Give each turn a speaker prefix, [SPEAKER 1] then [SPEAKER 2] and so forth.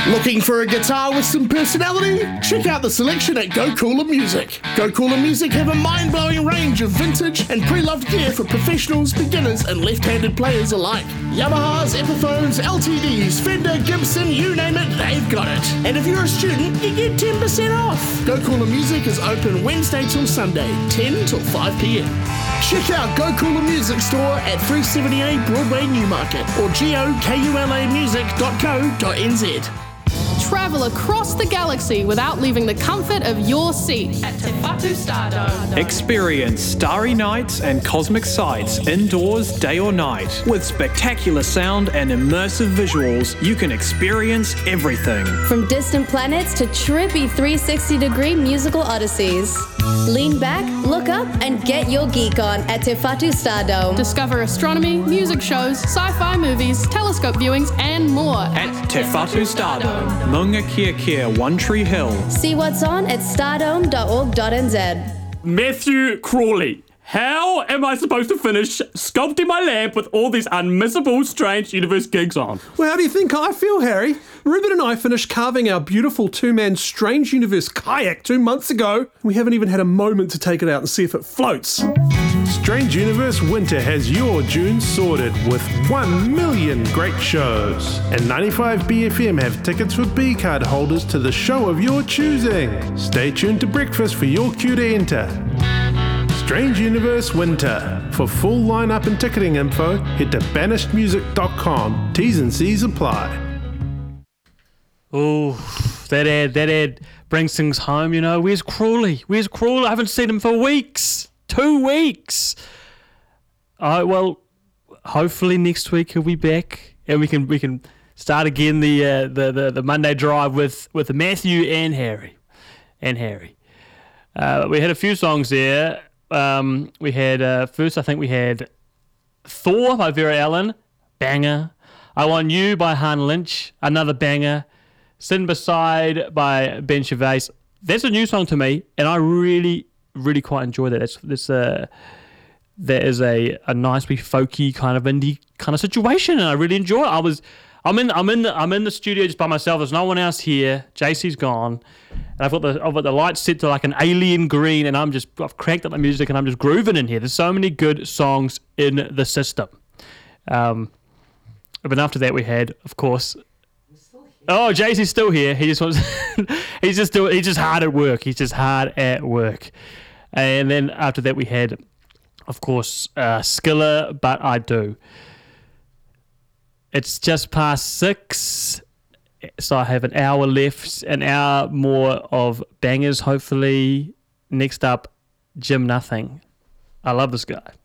[SPEAKER 1] Looking for a guitar with some personality? Check out the selection at Go Cooler Music. Go Cooler Music have a mind-blowing range of vintage and pre-loved gear for professionals, beginners and left-handed players alike. Yamahas, Epiphones, LTDs, Fender, Gibson, you name it, they've got it. And if you're a student, you get 10% off. Go Cooler Music is open Wednesday till Sunday, 10 till 5 p.m. Check out Go Cooler Music Store at 378 Broadway Newmarket or gokulamusic.co.nz.
[SPEAKER 2] Travel across the galaxy without leaving the comfort of your seat at Te Whatu Stardome.
[SPEAKER 3] Experience starry nights and cosmic sights indoors, day or night. With spectacular sound and immersive visuals, you can experience everything.
[SPEAKER 4] From distant planets to trippy 360-degree musical odysseys. Lean back, look up, and get your geek on at Te Whatu Stardome.
[SPEAKER 2] Discover astronomy, music shows, sci-fi movies, telescope viewings, and more
[SPEAKER 3] At Te Whatu Stardome, Maunga Kia Kia, One Tree Hill.
[SPEAKER 4] See what's on at stardome.org.nz.
[SPEAKER 5] Matthew Crawley. How am I supposed to finish sculpting my lamp with all these unmissable Strange Universe gigs on?
[SPEAKER 6] Well, how do you think I feel, Harry? Ruben and I finished carving our beautiful two-man Strange Universe kayak 2 months ago. We haven't even had a moment to take it out and see if it floats.
[SPEAKER 7] Strange Universe Winter has your June sorted with 1 million great shows. And 95BFM have tickets for B-card holders to the show of your choosing. Stay tuned to breakfast for your cue to enter. Strange Universe Winter. For full lineup and ticketing info, head to banishedmusic.com. T's and C's apply.
[SPEAKER 5] Oh, that ad brings things home, you know. Where's Crawley? I haven't seen him for weeks. 2 weeks. Well, hopefully next week he'll be back and we can start again the Monday drive with Matthew and Harry. We had a few songs there. We had first I think we had Thor by Vera Ellen, banger. I Want You by Han Lynch, another banger. Sitting Beside by Ben Gervais. That's a new song to me, and I really quite enjoy that. That is a nice, wee folky kind of indie kind of situation, and I really enjoy it. I'm in the studio just by myself. There's no one else here. JC's gone, and I've got the lights set to like an alien green, and I've cranked up the music and I'm just grooving in here. There's so many good songs in the system. But after that, we had, of course. Oh, JC's still here. He just wants. He's just hard at work. And then after that, we had, of course, Skiller, But I Do. It's just past 6, so I have an hour left, an hour more of bangers, hopefully. Next up, Jim Nothing. I love this guy.